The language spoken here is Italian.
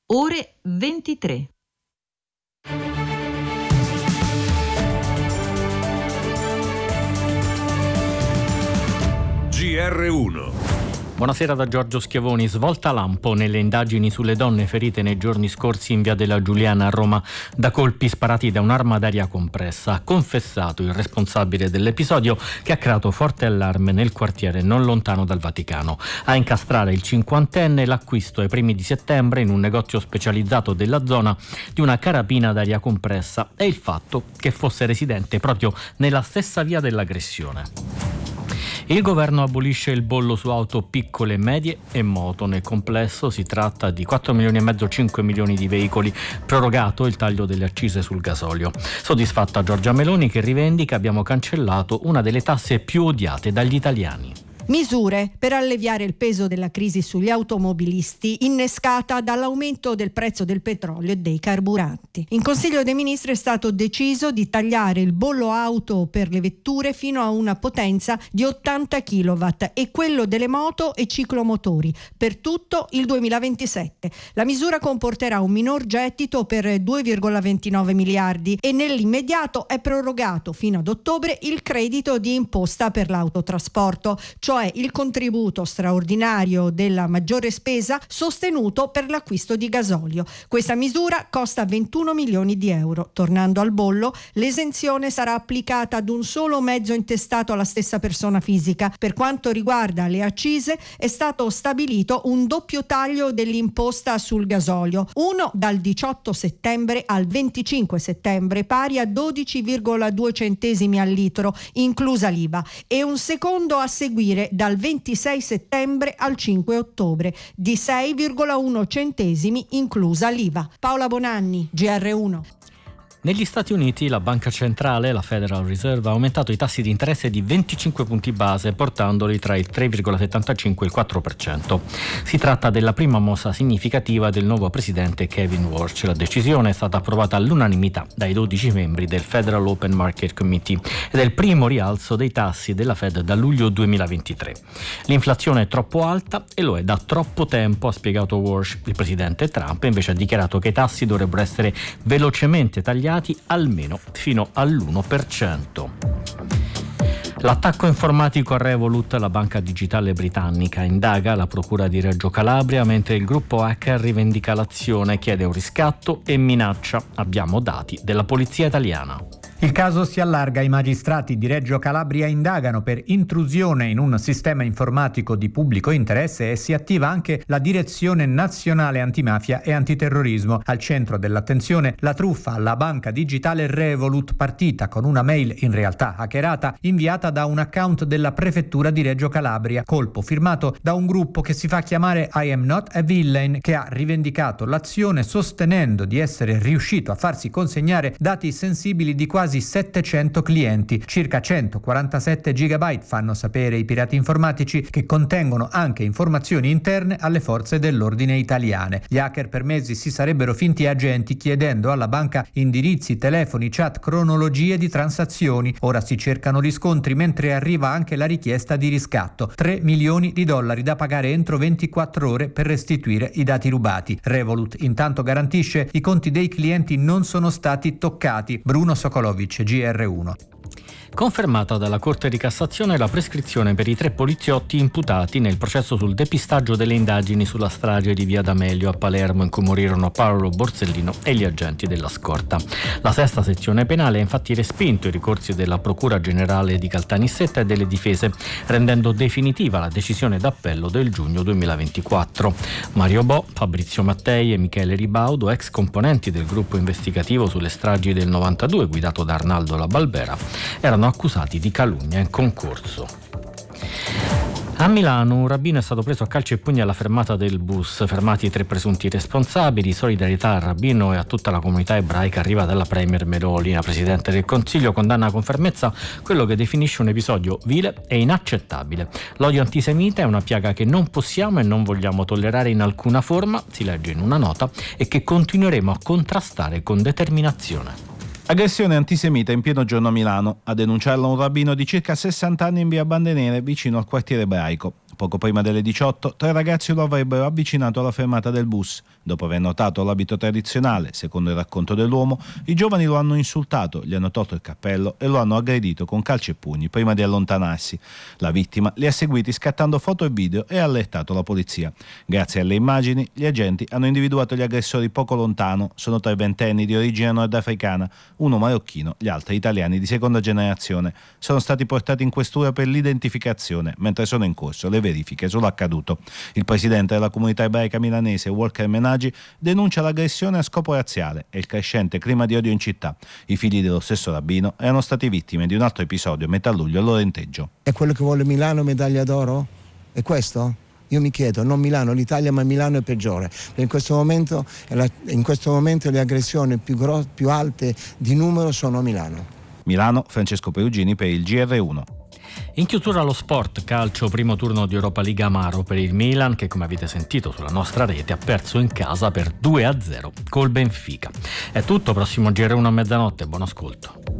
ore 23. GR1. Buonasera da Giorgio Schiavoni. Svolta lampo nelle indagini sulle donne ferite nei giorni scorsi in via della Giuliana a Roma da colpi sparati da un'arma d'aria compressa. Ha confessato il responsabile dell'episodio, che ha creato forte allarme nel quartiere non lontano dal Vaticano. A incastrare il cinquantenne l'acquisto ai primi di settembre in un negozio specializzato della zona di una carabina d'aria compressa e il fatto che fosse residente proprio nella stessa via dell'aggressione. Il governo abolisce il bollo su auto piccole, medie e moto. Nel complesso si tratta di 4 milioni e mezzo, 5 milioni di veicoli, prorogato il taglio delle accise sul gasolio. Soddisfatta Giorgia Meloni, che rivendica: abbiamo cancellato una delle tasse più odiate dagli italiani. Misure per alleviare il peso della crisi sugli automobilisti innescata dall'aumento del prezzo del petrolio e dei carburanti. In Consiglio dei Ministri è stato deciso di tagliare il bollo auto per le vetture fino a una potenza di 80 kW e quello delle moto e ciclomotori per tutto il 2027. La misura comporterà un minor gettito per 2,29 miliardi e nell'immediato è prorogato fino ad ottobre il credito di imposta per l'autotrasporto, cioè il contributo straordinario della maggiore spesa sostenuto per l'acquisto di gasolio. Questa misura costa 21 milioni di euro. Tornando al bollo, l'esenzione sarà applicata ad un solo mezzo intestato alla stessa persona fisica. Per quanto riguarda le accise, è stato stabilito un doppio taglio dell'imposta sul gasolio, uno dal 18 settembre al 25 settembre pari a 12,2 centesimi al litro, inclusa l'IVA, e un secondo a seguire dal 26 settembre al 5 ottobre di 6,1 centesimi inclusa l'IVA. Paola Bonanni, GR1. Negli Stati Uniti la banca centrale, la Federal Reserve, ha aumentato i tassi di interesse di 25 punti base, portandoli tra il 3,75 e il 4%. Si tratta della prima mossa significativa del nuovo presidente Kevin Warsh. La decisione è stata approvata all'unanimità dai 12 membri del Federal Open Market Committee ed è il primo rialzo dei tassi della Fed da luglio 2023. L'inflazione è troppo alta e lo è da troppo tempo, ha spiegato Warsh. Il presidente Trump invece ha dichiarato che i tassi dovrebbero essere velocemente tagliati almeno fino all'1%. L'attacco informatico a Revolut, la banca digitale britannica, indaga la procura di Reggio Calabria, mentre il gruppo hacker rivendica l'azione, chiede un riscatto e minaccia. Abbiamo dati della polizia italiana. Il caso si allarga. I magistrati di Reggio Calabria indagano per intrusione in un sistema informatico di pubblico interesse e si attiva anche la Direzione Nazionale Antimafia e Antiterrorismo. Al centro dell'attenzione la truffa alla banca digitale Revolut, partita con una mail in realtà hackerata inviata da un account della prefettura di Reggio Calabria, colpo firmato da un gruppo che si fa chiamare I Am Not a Villain, che ha rivendicato l'azione sostenendo di essere riuscito a farsi consegnare dati sensibili di quasi 700 clienti, circa 147 gigabyte, fanno sapere i pirati informatici, che contengono anche informazioni interne alle forze dell'ordine italiane. Gli hacker per mesi si sarebbero finti agenti, chiedendo alla banca indirizzi, telefoni, chat, cronologie di transazioni. Ora si cercano riscontri, mentre arriva anche la richiesta di riscatto, $3 milioni da pagare entro 24 ore per restituire i dati rubati. Revolut intanto garantisce i conti dei clienti non sono stati toccati. Bruno Sokolovic, GR1. Confermata dalla Corte di Cassazione la prescrizione per i 3 poliziotti imputati nel processo sul depistaggio delle indagini sulla strage di Via D'Amelio a Palermo, in cui morirono Paolo Borsellino e gli agenti della scorta. La sesta sezione penale ha infatti respinto i ricorsi della Procura Generale di Caltanissetta e delle difese, rendendo definitiva la decisione d'appello del giugno 2024. Mario Bo, Fabrizio Mattei e Michele Ribaudo, ex componenti del gruppo investigativo sulle stragi del 92 guidato da Arnaldo La Balbera, erano accusati di calunnia e concorso. A Milano un rabbino è stato preso a calci e pugni alla fermata del bus. Fermati i 3 presunti responsabili. Solidarietà al rabbino e a tutta la comunità ebraica arriva dalla premier Meloni. La Presidente del Consiglio condanna con fermezza quello che definisce un episodio vile e inaccettabile. L'odio antisemita è una piaga che non possiamo e non vogliamo tollerare in alcuna forma, si legge in una nota, e che continueremo a contrastare con determinazione. Aggressione antisemita in pieno giorno a Milano. A denunciarla un rabbino di circa 60 anni in via Bandenere, vicino al quartiere ebraico. Poco prima delle 18, 3 ragazzi lo avrebbero avvicinato alla fermata del bus. Dopo aver notato l'abito tradizionale, secondo il racconto dell'uomo, i giovani lo hanno insultato, gli hanno tolto il cappello e lo hanno aggredito con calci e pugni prima di allontanarsi. La vittima li ha seguiti scattando foto e video e ha allertato la polizia. Grazie alle immagini, gli agenti hanno individuato gli aggressori poco lontano. Sono 3 ventenni di origine nordafricana, uno marocchino, gli altri italiani di seconda generazione. Sono stati portati in questura per l'identificazione, mentre sono in corso le verifiche sull'accaduto. Il presidente della comunità ebraica milanese, Walker Menagi, denuncia l'aggressione a scopo razziale e il crescente clima di odio in città. I figli dello stesso rabbino erano stati vittime di un altro episodio a metà luglio a Lorenteggio. È quello che vuole Milano, medaglia d'oro? È questo? Io mi chiedo, non Milano, l'Italia, ma Milano è peggiore. In questo momento le aggressioni più alte di numero sono a Milano. Milano, Francesco Perugini per il GR1. In chiusura allo sport, calcio, primo turno di Europa League amaro per il Milan che, come avete sentito sulla nostra rete, ha perso in casa per 2-0 col Benfica. È tutto, prossimo GR1 a mezzanotte, buon ascolto.